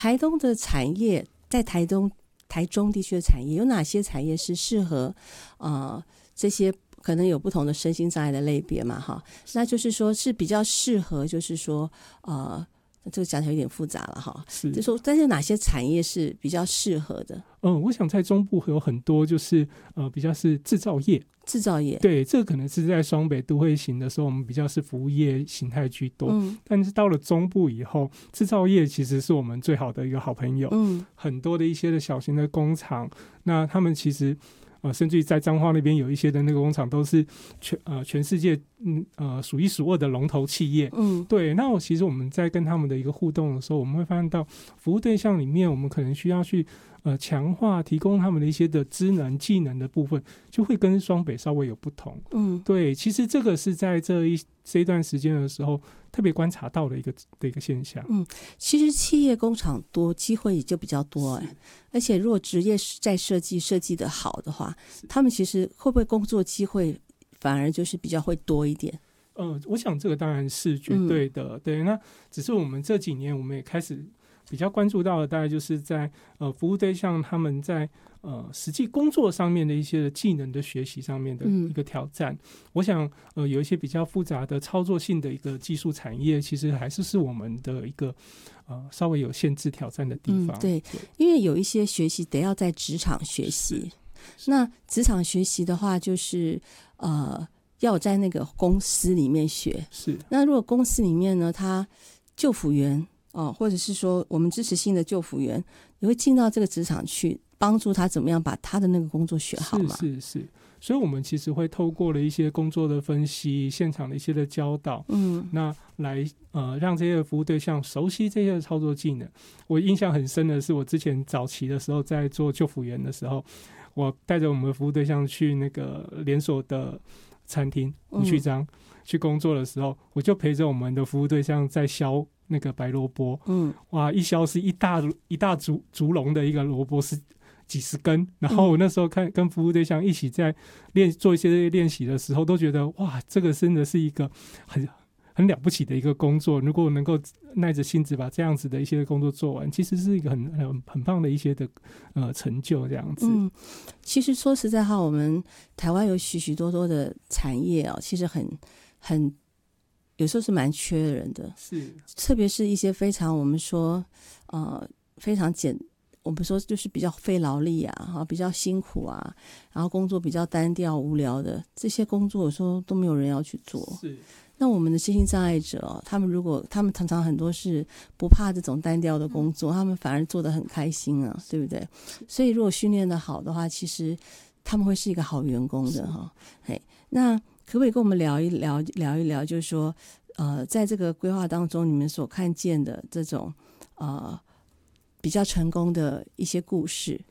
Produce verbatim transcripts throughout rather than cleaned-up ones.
台东的产业，在台东台中地区的产业有哪些产业是适合呃这些可能有不同的身心障碍的类别嘛哈？那就是说是比较适合，就是说呃这个讲起来有点复杂了哈。是，就说但是哪些产业是比较适合的？ 嗯，我想在中部有很多就是呃比较是制造业。 制造业， 对，这可能是在双北都会型的时候，我们比较是服务业形态居多。嗯，但是到了中部以后，制造业其实是我们最好的一个好朋友。嗯，很多的一些的小型的工厂，那他们其实呃，甚至于在彰化那边有一些的那个工厂，都是全呃全世界嗯呃数一数二的龙头企业。嗯，对。那我其实我们在跟他们的一个互动的时候，我们会发现到服务对象里面，我们可能需要去。呃，强化提供他们的一些的职能技能的部分，就会跟双北稍微有不同。嗯，对，其实这个是在这一这一段时间的时候特别观察到的一个的一个现象。 嗯，其实企业工厂多，机会也就比较多哎。而且如果职业在设计设计的好的话，他们其实会不会工作机会反而就是比较会多一点？ 呃，我想这个当然是绝对的。嗯、对，那只是我们这几年我们也开始。比较关注到的大概就是在呃服务对象他们在呃实际工作上面的一些的技能的学习上面的一个挑战。嗯、我想呃有一些比较复杂的操作性的一个技术产业，其实还是是我们的一个呃稍微有限制挑战的地方。 嗯、对，对，因为有一些学习得要在职场学习，那职场学习的话，就是呃要在那个公司里面学。 是， 那如果公司里面呢，他就辅员。哦，或者是说我们支持性的就辅员也会进到这个职场去帮助他怎么样把他的那个工作学好嘛。 是是是，所以我们其实会透过了一些工作的分析，现场的一些的教导，嗯，那来呃让这些服务对象熟悉这些操作技能。我印象很深的是，我之前早期的时候在做就辅员的时候，我带着我们的服务对象去那个连锁的餐厅胡须章、嗯、去工作的时候，我就陪着我们的服务对象在削那个白萝卜，嗯，哇，一削是一大一大竹竹笼的一个萝卜是几十根，然后我那时候看跟服务对象一起在练做一些练习的时候，都觉得哇，这个真的是一个很很了不起的一个工作。如果能够耐着性子把这样子的一些工作做完，其实是一个很很很棒的一些的呃成就这样子。 嗯，其实说实在话，我们台湾有许许多多的产业哦，其实很很。有时候是蛮缺人的， 是， 特别是一些非常我们说呃非常简，我们说就是比较费劳力啊，比较辛苦啊，然后工作比较单调无聊的这些工作，有时候都没有人要去做。 是， 那我们的身心障碍者、哦，他们如果他们常常很多是不怕这种单调的工作，嗯、他们反而做得很开心啊，对不对？所以如果训练得好的话，其实他们会是一个好员工的哈。嘿，那可不可以跟我们聊一聊聊一聊，就是说，呃，在这个规划当中，你们所看见的这种呃比较成功的一些故事？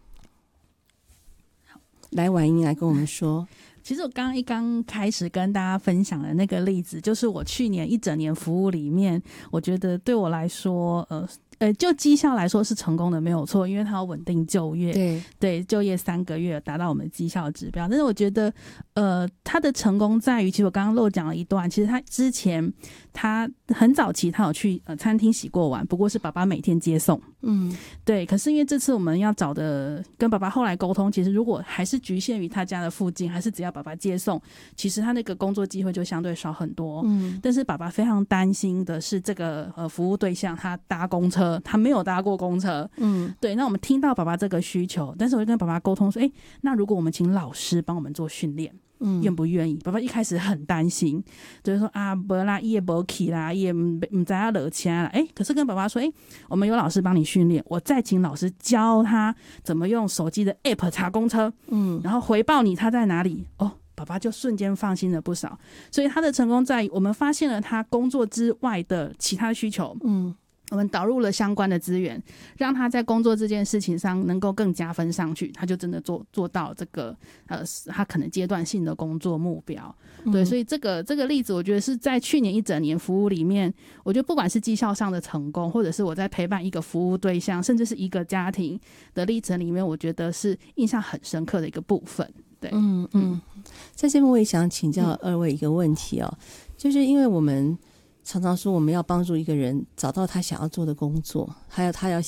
来，婉英来跟我们说。 其实我刚一刚开始跟大家分享的那个例子，就是我去年一整年服务里面，我觉得对我来说，呃。呃，就绩效来说是成功的，没有错，因为它有稳定就业， 对对，就业三个月达到我们的绩效指标。但是我觉得，呃，它的成功在于，其实我刚刚漏讲了一段，其实他之前他很早期他有去呃餐厅洗过碗，不过是爸爸每天接送，嗯，对。可是因为这次我们要找的跟爸爸后来沟通，其实如果还是局限于他家的附近，还是只要爸爸接送，其实他那个工作机会就相对少很多。嗯，但是爸爸非常担心的是这个呃服务对象他搭公车。他没有搭过公车，嗯，对。那我们听到爸爸这个需求，但是我就跟爸爸沟通说，哎，那如果我们请老师帮我们做训练，嗯，愿不愿意？爸爸一开始很担心，就是说啊，不啦，也不去啦，也唔知要惹钱啦。哎，可是跟爸爸说，哎，我们有老师帮你训练，我再请老师教他怎么用手机的 app 查公车，嗯，然后回报你他在哪里哦。爸爸就瞬间放心了不少。所以他的成功在于，我们发现了他工作之外的其他需求，嗯。我们导入了相关的资源，让他在工作这件事情上能够更加分上去，他就真的做做到这个呃，他可能阶段性的工作目标。对，所以这个这个例子，我觉得是在去年一整年服务里面，我觉得不管是绩效上的成功，或者是我在陪伴一个服务对象，甚至是一个家庭的历程里面，我觉得是印象很深刻的一个部分。对， 嗯嗯，在这边我也想请教二位一个问题哦，嗯、就是因为我们常常说我们要帮助一个人找到他想要做的工作，还有他要